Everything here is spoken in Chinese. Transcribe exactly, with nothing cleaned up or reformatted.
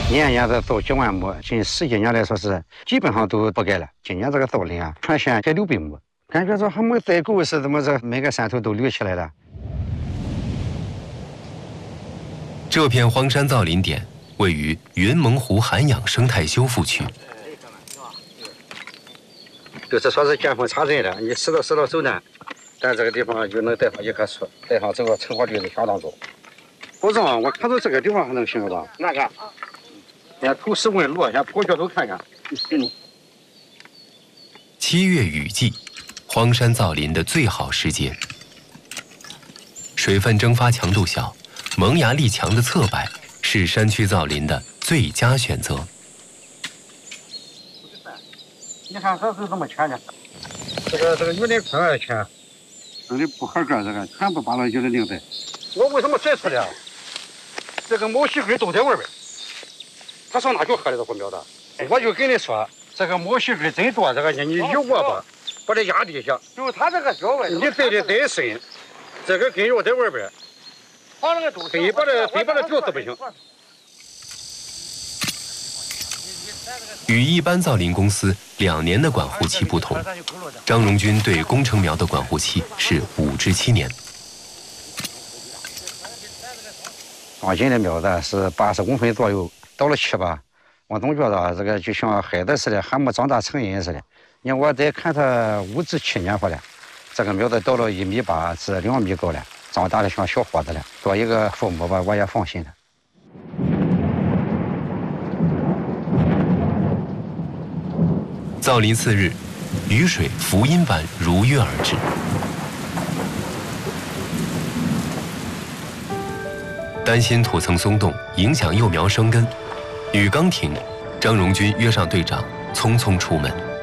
年年的造几万亩，近十几年来说是基本上都不改了。今年这个枣林啊，全县才六百亩，感觉这还没再够是怎么这每个山头都绿起来了。 这片荒山造林点位于云蒙湖涵养生态修复区。 就是说是见缝插针的，你拾到拾到手呢，但这个地方就能带上一棵树，带上这个成活率是相当高。保证我看到这个地方还能行吧？那个，先投十问路，先跑角度看看。嗯。 七月雨季，荒山造林的最好时节。水分蒸发强度小，萌芽力强的侧柏是山区造林的最佳选择。 你看这是怎么圈的？这个这个有点宽的圈，这里不合格，这个全部把它就是拧在。我为什么摘出来？这个毛细根都在外边，他上哪去喝的？这不苗的？我就跟你说，这个毛细根真多，这个你有握把，把它压地下。就是它这个小问题，你栽的再深，这个根要在外边，非把它非把它吊死不行。 与一般造林公司两年的管护期不同，张荣军对工程苗的管护期是五至七年。 放进的苗子是八十公分左右，到了七八，我总觉得这个就像孩子似的，还没长大成人似的。你看我得看他五至七年回来，这个苗子到了一米八至两米高了，长大的像小伙子了。做一个父母吧，我也放心了。 造林次日，雨水福音般如约而至。担心土层松动影响幼苗生根，雨刚停，张荣军约上队长，匆匆出门。